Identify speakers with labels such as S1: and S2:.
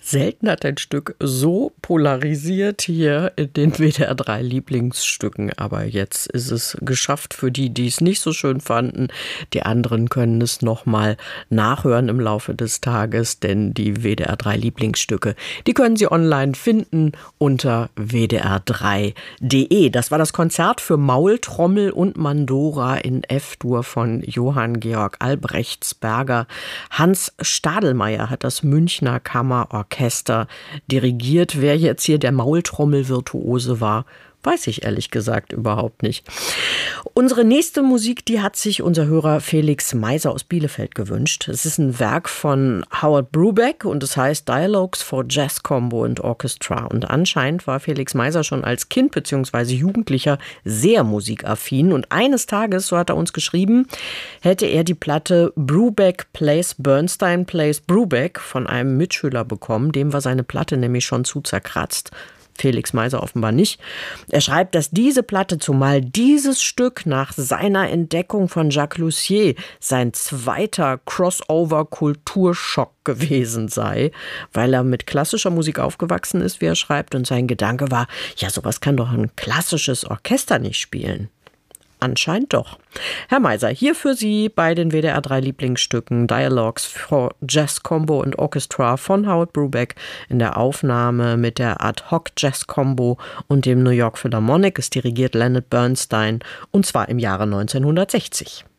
S1: Selten hat ein Stück so polarisiert hier in den WDR 3 Lieblingsstücken. Aber jetzt ist es geschafft für die, die es nicht so schön fanden. Die anderen können es nochmal nachhören im Laufe des Tages, denn die WDR 3 Lieblingsstücke, die können Sie online finden unter wdr3.de. Das war das Konzert für Maultrommel und Mandora in F-Dur von Johann Georg Albrechtsberger. Hans Stadelmeier hat das Münchner Kammerorchester dirigiert. Wer jetzt hier der Maultrommel-Virtuose war, weiß ich ehrlich gesagt überhaupt nicht. Unsere nächste Musik, die hat sich unser Hörer Felix Meiser aus Bielefeld gewünscht. Es ist ein Werk von Howard Brubeck und es heißt Dialogues for Jazz Combo and Orchestra. Und anscheinend war Felix Meiser schon als Kind bzw. Jugendlicher sehr musikaffin. Und eines Tages, so hat er uns geschrieben, hätte er die Platte Brubeck Plays Bernstein Plays Brubeck von einem Mitschüler bekommen. Dem war seine Platte nämlich schon zu zerkratzt. Felix Meiser offenbar nicht. Er schreibt, dass diese Platte, zumal dieses Stück nach seiner Entdeckung von Jacques Lussier sein zweiter Crossover-Kulturschock gewesen sei, weil er mit klassischer Musik aufgewachsen ist, wie er schreibt, und sein Gedanke war, ja, sowas kann doch ein klassisches Orchester nicht spielen. Anscheinend doch. Herr Meiser, hier für Sie bei den WDR 3 Lieblingsstücken Dialogues for Jazz Combo and Orchestra von Howard Brubeck in der Aufnahme mit der Ad Hoc Jazz Combo und dem New York Philharmonic. Es dirigiert Leonard Bernstein und zwar im Jahre 1960.